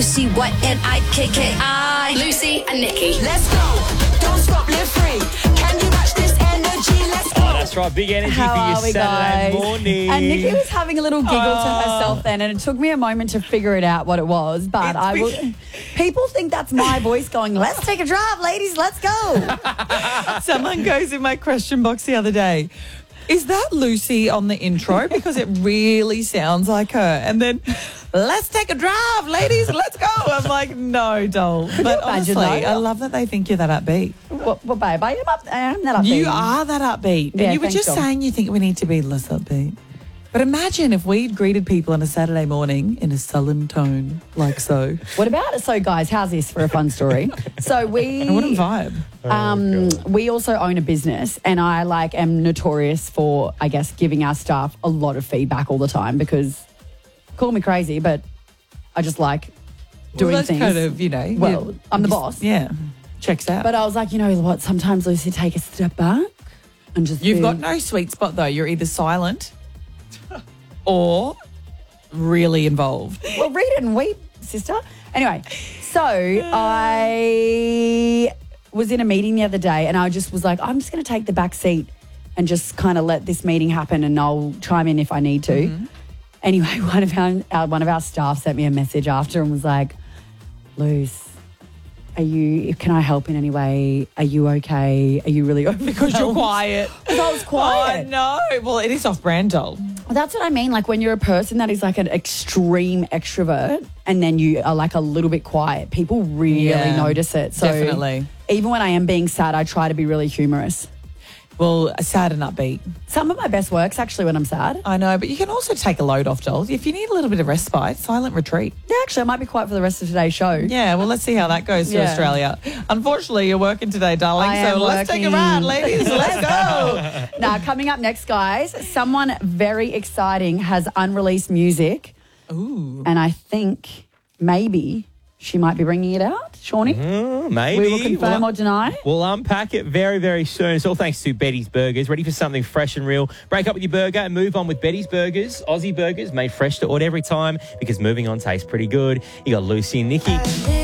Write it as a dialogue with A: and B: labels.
A: Lucy, what, N-I-K-K-I. Lucy and Nikki.
B: Let's go. Don't stop, live free. Can you match this energy? Let's go.
C: Oh, that's right. Big energy
D: How
C: for
D: are
C: your
D: we,
C: Saturday
D: guys?
C: morning.
D: And Nikki was having a little giggle to herself then, and it took me a moment to figure it out what it was. But people think that's my voice going, let's take a drive, ladies, let's go.
E: Someone goes in my question box the other day, is that Lucy on the intro? Because it really sounds like her. And then, let's take a drive, ladies, let's go. I'm like, no, doll. But
D: you imagine
E: honestly,
D: that?
E: I love that they think you're that upbeat.
D: Well, babe, I am that upbeat.
E: You are that upbeat.
D: Yeah,
E: and you were
D: thanks,
E: just
D: doll.
E: saying you think we need to be less upbeat. But imagine if we'd greeted people on a Saturday morning in a sullen tone, like so.
D: What about it? So, guys, how's this for a fun story? So
E: What a vibe.
D: we also own a business, and I am notorious for, I guess, giving our staff a lot of feedback all the time because, call me crazy, but I just like doing
E: that's
D: things.
E: kind of,
D: Well, I'm the boss.
E: Yeah, checks out.
D: But I was like, you know what? Sometimes, Lucy, take a step back and just
E: You've
D: do-
E: got no sweet spot, though. You're either silent or really involved.
D: Well, read it and weep, sister. Anyway, so I was in a meeting the other day and I just was like, I'm just going to take the back seat and just kind of let this meeting happen and I'll chime in if I need to.
E: Mm-hmm.
D: Anyway, one of our staff sent me a message after and was like, Luz, can I help in any way? Are you okay? Are you really okay?
E: Because you're quiet.
D: Because I was quiet.
E: Oh, no. Well, it is off-brand, doll.
D: Well, that's what I mean. Like when you're a person that is like an extreme extrovert and then you are like a little bit quiet, people really notice it. So
E: Definitely.
D: even when I am being sad, I try to be really humorous.
E: Well, sad and upbeat.
D: Some of my best work's actually when I'm sad.
E: I know, but you can also take a load off, doll. If you need a little bit of respite, silent retreat.
D: Yeah, actually, I might be quiet for the rest of today's show.
E: Yeah, well, let's see how that goes to
D: Yeah.
E: Australia. Unfortunately, you're working today, darling,
D: I am
E: let's take a
D: working.
E: ride, ladies. Let's go.
D: Now, coming up next, guys, someone very exciting has unreleased music.
E: Ooh.
D: And I think maybe she might be bringing it out, Shawnee.
C: Maybe.
D: We will confirm or deny.
C: We'll unpack it very, very soon. It's all thanks to Betty's Burgers. Ready for something fresh and real? Break up with your burger and move on with Betty's Burgers. Aussie burgers made fresh to order every time because moving on tastes pretty good. You got Lucy and Nikki.